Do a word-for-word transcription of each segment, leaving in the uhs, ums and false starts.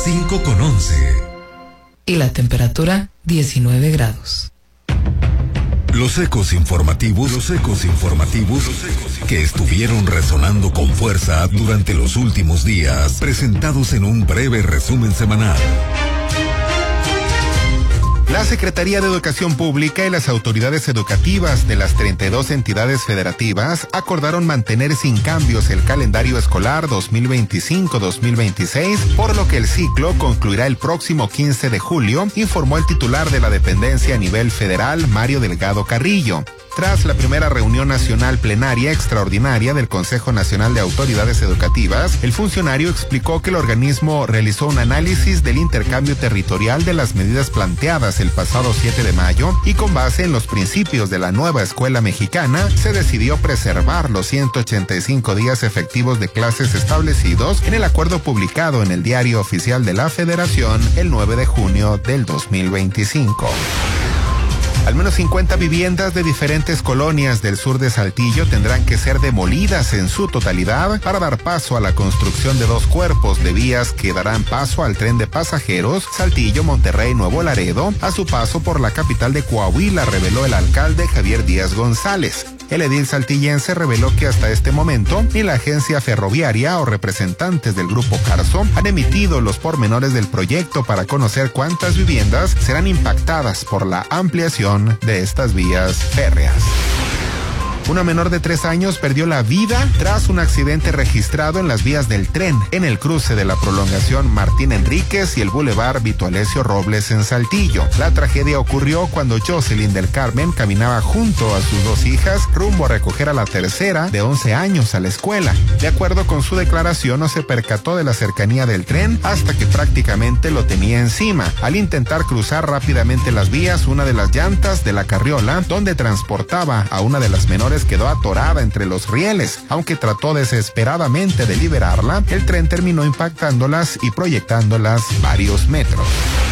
cinco con once. Y la temperatura diecinueve grados. Los ecos informativos, los ecos informativos que estuvieron resonando con fuerza durante los últimos días, presentados en un breve resumen semanal. La Secretaría de Educación Pública y las autoridades educativas de las treinta y dos entidades federativas acordaron mantener sin cambios el calendario escolar dos mil veinticinco dos mil veintiséis, por lo que el ciclo concluirá el próximo quince de julio, informó el titular de la dependencia a nivel federal, Mario Delgado Carrillo. Tras la primera reunión nacional plenaria extraordinaria del Consejo Nacional de Autoridades Educativas, el funcionario explicó que el organismo realizó un análisis del intercambio territorial de las medidas planteadas el pasado siete de mayo y con base en los principios de la nueva escuela mexicana, se decidió preservar los ciento ochenta y cinco días efectivos de clases establecidos en el acuerdo publicado en el Diario Oficial de la Federación el nueve de junio del dos mil veinticinco. Al menos cincuenta viviendas de diferentes colonias del sur de Saltillo tendrán que ser demolidas en su totalidad para dar paso a la construcción de dos cuerpos de vías que darán paso al tren de pasajeros Saltillo, Monterrey, Nuevo Laredo, a su paso por la capital de Coahuila, reveló el alcalde Javier Díaz González. El edil saltillense reveló que hasta este momento ni la agencia ferroviaria o representantes del grupo Carso han emitido los pormenores del proyecto para conocer cuántas viviendas serán impactadas por la ampliación de estas vías férreas. Una menor de tres años perdió la vida tras un accidente registrado en las vías del tren en el cruce de la prolongación Martín Enríquez y el Boulevard Vito Alessio Robles en Saltillo. La tragedia ocurrió cuando Jocelyn del Carmen caminaba junto a sus dos hijas rumbo a recoger a la tercera de once años a la escuela. De acuerdo con su declaración, no se percató de la cercanía del tren hasta que prácticamente lo tenía encima. Al intentar cruzar rápidamente las vías, una de las llantas de la carriola donde transportaba a una de las menores quedó atorada entre los rieles. Aunque trató desesperadamente de liberarla, el tren terminó impactándolas y proyectándolas varios metros.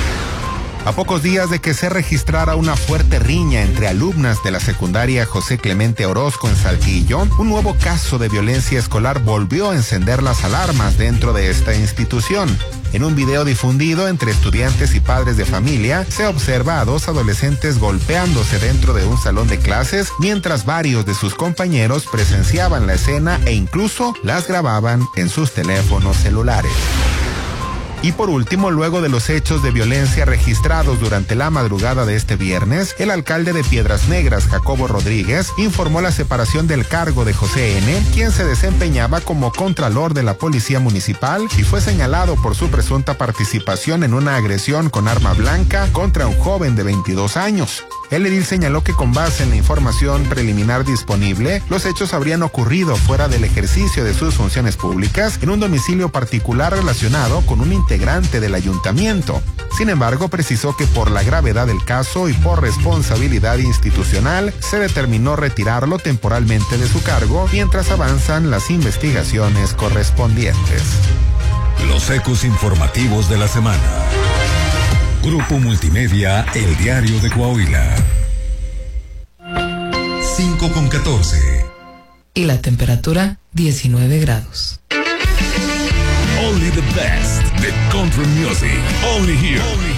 A pocos días de que se registrara una fuerte riña entre alumnas de la secundaria José Clemente Orozco en Saltillo, un nuevo caso de violencia escolar volvió a encender las alarmas dentro de esta institución. En un video difundido entre estudiantes y padres de familia, se observa a dos adolescentes golpeándose dentro de un salón de clases, mientras varios de sus compañeros presenciaban la escena e incluso las grababan en sus teléfonos celulares. Y por último, luego de los hechos de violencia registrados durante la madrugada de este viernes, el alcalde de Piedras Negras, Jacobo Rodríguez, informó la separación del cargo de José N., quien se desempeñaba como contralor de la Policía Municipal y fue señalado por su presunta participación en una agresión con arma blanca contra un joven de veintidós años. El edil señaló que con base en la información preliminar disponible, los hechos habrían ocurrido fuera del ejercicio de sus funciones públicas en un domicilio particular relacionado con un integrante del ayuntamiento. Sin embargo, precisó que por la gravedad del caso y por responsabilidad institucional, se determinó retirarlo temporalmente de su cargo mientras avanzan las investigaciones correspondientes. Los ecos informativos de la semana. Grupo Multimedia, El Diario de Coahuila. cinco con catorce. Y la temperatura diecinueve grados. Only the best, the country music, only here.